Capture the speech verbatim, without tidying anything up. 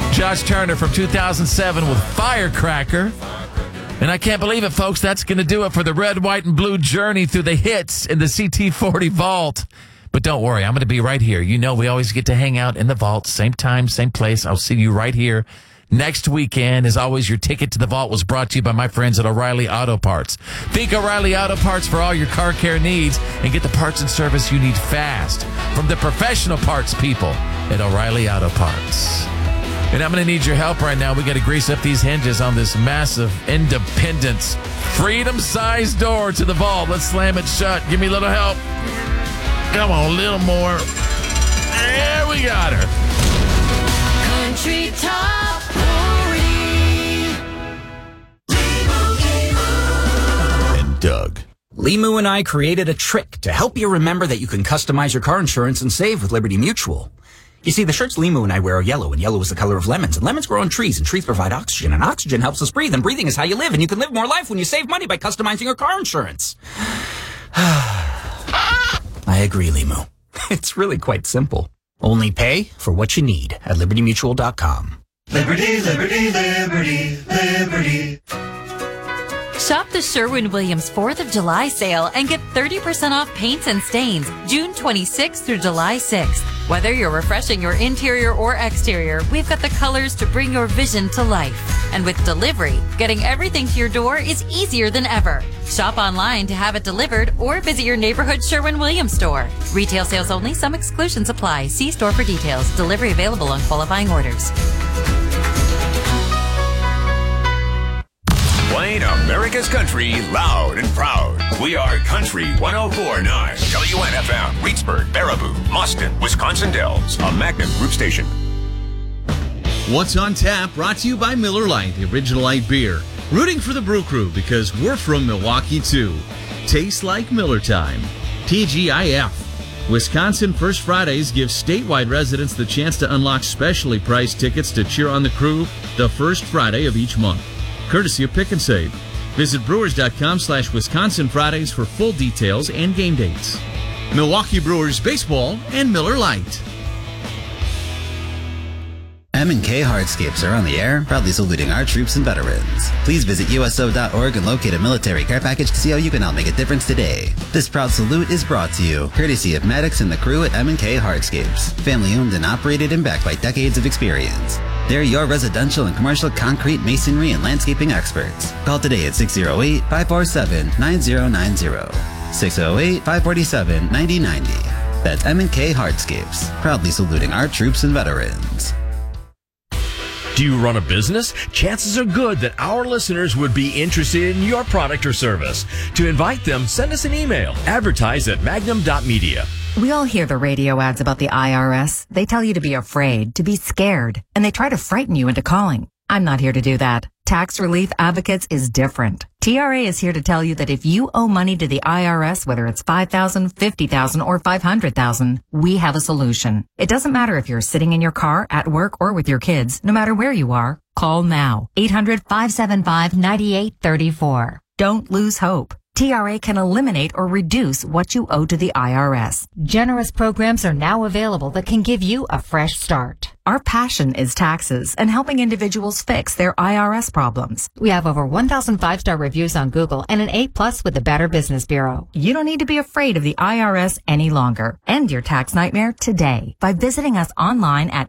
Josh Turner from two thousand seven with Firecracker. And I can't believe it, folks. That's going to do it for the red, white, and blue journey through the hits in the C T forty vault. But don't worry, I'm going to be right here. You know, we always get to hang out in the vault, same time, same place. I'll see you right here next weekend. As always, your ticket to the vault was brought to you by my friends at O'Reilly Auto Parts. Think O'Reilly Auto Parts for all your car care needs and get the parts and service you need fast from the professional parts people at O'Reilly Auto Parts. And I'm going to need your help right now. We got to grease up these hinges on this massive Independence freedom-sized door to the vault. Let's slam it shut. Give me a little help. Come on, a little more. There we got her. Country Top forty. And Doug. Limu and I created a trick to help you remember that you can customize your car insurance and save with Liberty Mutual. You see, the shirts Limu and I wear are yellow, and yellow is the color of lemons, and lemons grow on trees, and trees provide oxygen, and oxygen helps us breathe, and breathing is how you live, and you can live more life when you save money by customizing your car insurance. I agree, Limu. It's really quite simple. Only pay for what you need at liberty mutual dot com. Liberty, liberty, liberty, liberty. Shop the Sherwin-Williams fourth of July sale and get thirty percent off paints and stains June twenty-sixth through July sixth. Whether you're refreshing your interior or exterior, we've got the colors to bring your vision to life. And with delivery, getting everything to your door is easier than ever. Shop online to have it delivered or visit your neighborhood Sherwin-Williams store. Retail sales only. Some exclusions apply. See store for details. Delivery available on qualifying orders. Playing America's country loud and proud. We are Country one oh four point nine. W N F M, Reedsburg, Baraboo, Austin, Wisconsin Dells. A Magnum Group station. What's on Tap brought to you by Miller Lite, the original light beer. Rooting for the Brew Crew because we're from Milwaukee too. Tastes like Miller time. T G I F. Wisconsin First Fridays gives statewide residents the chance to unlock specially priced tickets to cheer on the crew the first Friday of each month. Courtesy of Pick and Save. Visit brewers.com slash Wisconsin Fridays for full details and game dates. Milwaukee Brewers Baseball and Miller Lite. M and K Hardscapes are on the air, proudly saluting our troops and veterans. Please visit U S O dot org and locate a military care package to see how you can help make a difference today. This proud salute is brought to you, courtesy of Maddox and the crew at M and K Hardscapes. Family owned and operated and backed by decades of experience. They're your residential and commercial concrete, masonry, and landscaping experts. Call today at six oh eight, five four seven, nine oh nine oh. six oh eight, five four seven, nine oh nine oh. That's M and K Hardscapes, proudly saluting our troops and veterans. Do you run a business? Chances are good that our listeners would be interested in your product or service. To invite them, send us an email. Advertise at magnum dot media. We all hear the radio ads about the I R S. They tell you to be afraid, to be scared, and they try to frighten you into calling. I'm not here to do that. Tax Relief Advocates is different. T R A is here to tell you that if you owe money to the I R S, whether it's five thousand dollars, fifty thousand dollars, or five hundred thousand dollars, we have a solution. It doesn't matter if you're sitting in your car, at work, or with your kids. No matter where you are, call now. eight hundred, five seven five, nine eight three four. Don't lose hope. T R A can eliminate or reduce what you owe to the I R S. Generous programs are now available that can give you a fresh start. Our passion is taxes and helping individuals fix their I R S problems. We have over one thousand five-star reviews on Google and an A plus with the Better Business Bureau. You don't need to be afraid of the I R S any longer. End your tax nightmare today by visiting us online at